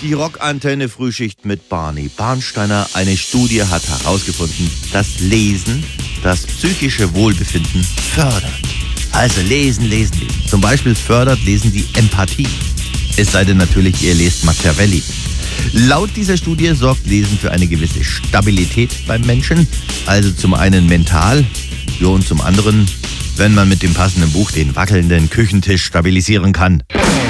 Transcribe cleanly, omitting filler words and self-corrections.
Die Rockantenne Frühschicht mit Barney Barnsteiner. Eine Studie hat herausgefunden, dass Lesen das psychische Wohlbefinden fördert. Also lesen. Zum Beispiel fördert Lesen die Empathie. Es sei denn natürlich, ihr lest Machiavelli. Laut dieser Studie sorgt Lesen für eine gewisse Stabilität beim Menschen. Also zum einen mental, und zum anderen, wenn man mit dem passenden Buch den wackelnden Küchentisch stabilisieren kann.